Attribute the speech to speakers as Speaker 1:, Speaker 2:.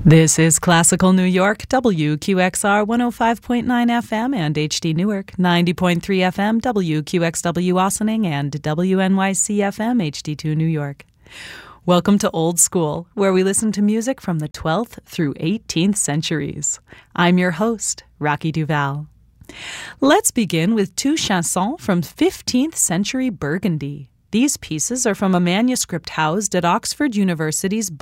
Speaker 1: This is Classical New York, WQXR 105.9 FM and HD Newark, 90.3 FM, WQXW Ossining, and WNYC FM HD2 New York. Welcome to Old School, where we listen to music from the 12th through 18th centuries. I'm your host, Rocky Duval. Let's begin with two chansons from 15th century Burgundy. These pieces are from a manuscript housed at Oxford University's